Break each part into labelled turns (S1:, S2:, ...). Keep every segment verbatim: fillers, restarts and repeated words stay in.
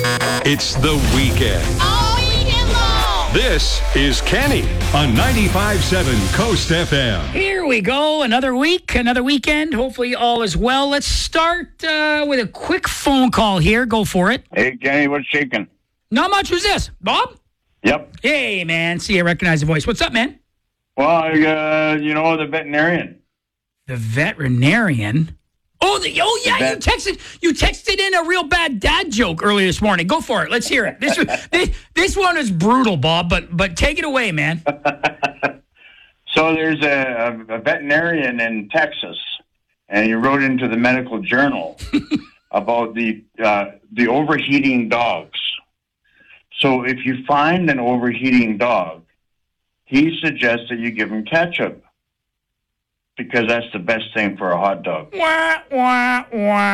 S1: It's the weekend.
S2: All weekend long.
S1: This is Kenny on ninety-five point seven Coast F M.
S3: Here we go. Another week, another weekend. Hopefully all is well. Let's start uh, with a quick phone call here. Go for it.
S4: Hey, Kenny, what's shaking?
S3: Not much. Who's this? Bob?
S4: Yep.
S3: Hey, man. See, I recognize the voice. What's up, man?
S4: Well, uh, you know, the veterinarian.
S3: The veterinarian? Oh, the, oh yeah,
S4: vet-
S3: you texted you texted in a real bad dad joke earlier this morning. Go for it. Let's hear it. This this, this one is brutal, Bob, but but take it away, man.
S4: So there's a, a veterinarian in Texas, and he wrote into the medical journal about the uh, the overheating dogs. So if you find an overheating dog, he suggests that you give him ketchup, because that's the best thing for a hot dog.
S3: Wah, wah,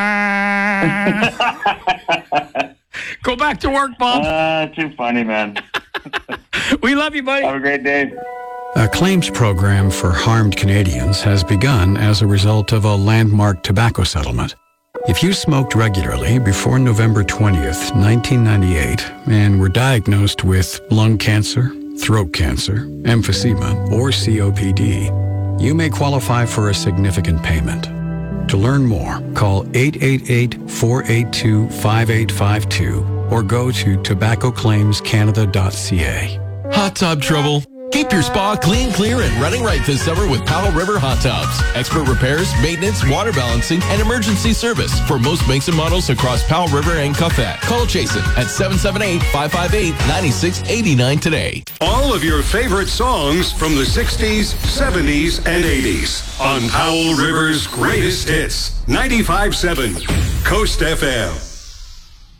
S3: wah. Go back to work, Bob.
S4: Ah, too funny, man.
S3: We love you, buddy.
S4: Have a great day.
S5: A claims program for harmed Canadians has begun as a result of a landmark tobacco settlement. If you smoked regularly before November twentieth, nineteen ninety-eight, and were diagnosed with lung cancer, throat cancer, emphysema, or C O P D, you may qualify for a significant payment. To learn more, call eight eight eight, four eight two, five eight five two or go to tobacco claims canada dot c a.
S6: Hot tub trouble? Keep your spa clean, clear, and running right this summer with Powell River Hot Tubs. Expert repairs, maintenance, water balancing, and emergency service for most makes and models across Powell River and Cuffet. Call Jason at seven seven eight, five five eight, nine six eight nine today.
S1: All of your favorite songs from the sixties, seventies, and eighties on Powell River's greatest hits. ninety-five point seven Coast F M.